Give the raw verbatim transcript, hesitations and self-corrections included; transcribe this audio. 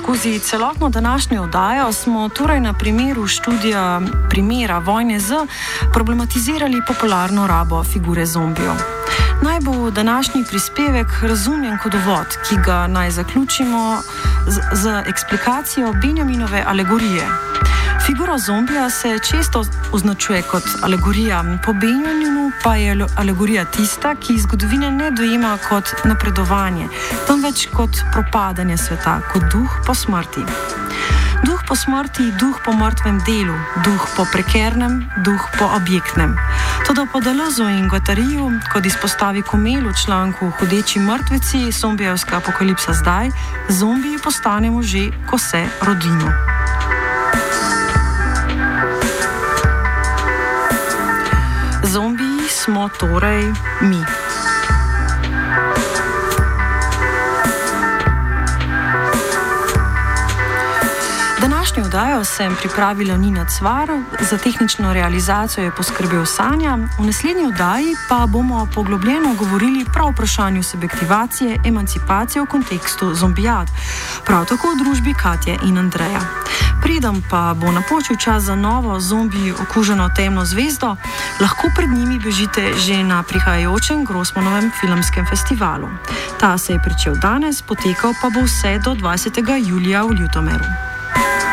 Skozi celotno današnjo oddajo smo torej na primeru študija primera Vojne Z problematizirali popularno rabo figure zombijev. Naj bo današnji prispevek razumljen kot uvod, ki ga naj zaključimo z, z eksplikacijo Benjaminove alegorije. Figura zombija se često označuje kot alegorija, po Benjaminu pa je alegorija tista, ki zgodovine ne dojema kot napredovanje, temveč kot propadanje sveta, kot duh po smrti. Duh po smrti, duh po mrtvem delu, duh po prekernem, duh po objektnem. Toda po Deleuzu in Guattariju, kot izpostavi Komel v članku Hudeči mrtveci, zombijevska apokalipsa zdaj, zombiji postanemo že, ko se rodimo. Zombiji smo torej mi. Današnjo oddajo sem pripravila Nina Cvar, za tehnično realizacijo je poskrbel Sanja. V naslednji oddaji pa bomo poglobljeno govorili prav o vprašanju subjektivacije, emancipacije v kontekstu zombijad, prav tako v družbi Katje in Andreja. Preden pa bo napočil čas za novo zombi okuženo temno zvezdo, lahko pred njimi bežite že na prihajajočem Grossmanovem filmskem festivalu. Ta se je pričel danes, potekal pa bo vse do dvajsetega julija v Ljutomeru.